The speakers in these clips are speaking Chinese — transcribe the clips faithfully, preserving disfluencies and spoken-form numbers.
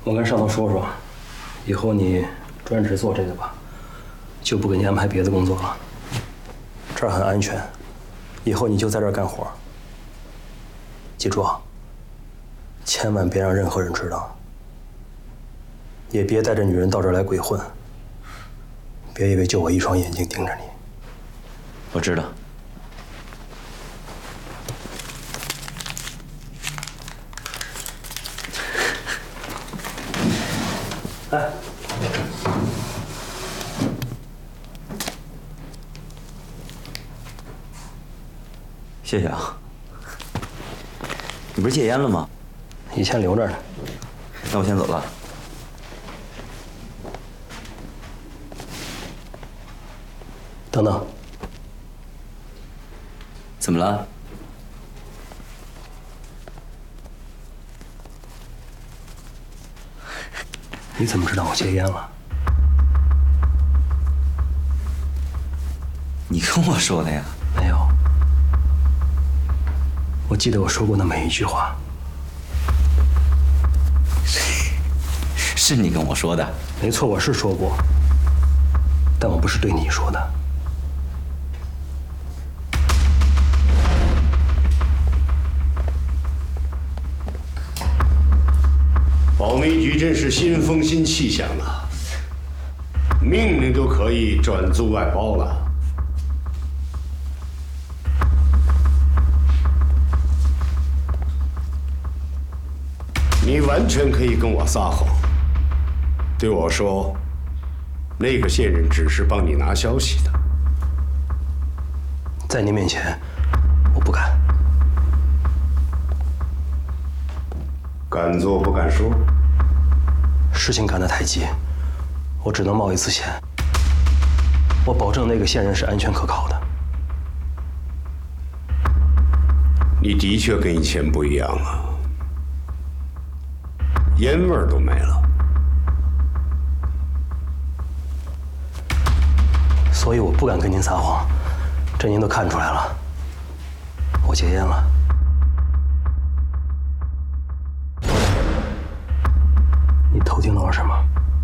我跟上头说说，以后你专职做这个吧，就不给你安排别的工作了。这儿很安全，以后你就在这儿干活。记住啊，千万别让任何人知道，也别带着女人到这儿来鬼混。别以为就我一双眼睛盯着你。 我知道。 来， 谢谢啊。你不是戒烟了吗？ 以前留着呢。 那我先走了。 等等， 怎么了？ 你怎么知道我戒烟了？ 你跟我说的呀？ 没有，我记得我说过的每一句话。 是你跟我说的？ 没错，我是说过，但我不是对你说的。 保密局真是新风新气象啊！命令都可以转租外包了。你完全可以跟我撒谎，对我说，那个线人只是帮你拿消息的。 在你面前，我不敢。 敢做不敢说。 事情赶得太急，我只能冒一次险。我保证那个线人是安全可靠的。 你的确跟以前不一样了，烟味儿都没了。 所以我不敢跟您撒谎，这您都看出来了。我戒烟了。你偷听到了什么？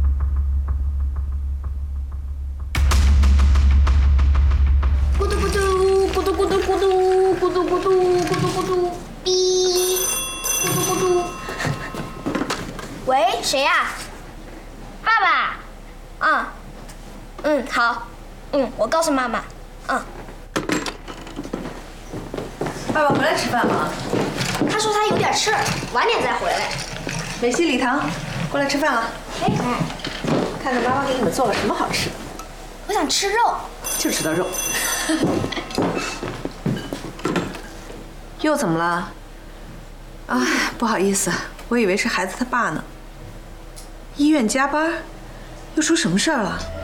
咕嘟咕嘟咕嘟咕嘟咕嘟咕嘟咕嘟咕嘟咕嘟，哔，咕嘟咕嘟。喂，谁呀？爸爸。啊，嗯，好，嗯，我告诉妈妈。嗯。 爸爸回来吃饭了。 他说他有点事儿，晚点再回来。 美西礼堂，过来吃饭了。哎，看看妈妈给你们做了什么好吃的。 我想吃肉。 就知道肉。又怎么了？啊，不好意思，我以为是孩子他爸呢。医院加班，又出什么事儿了？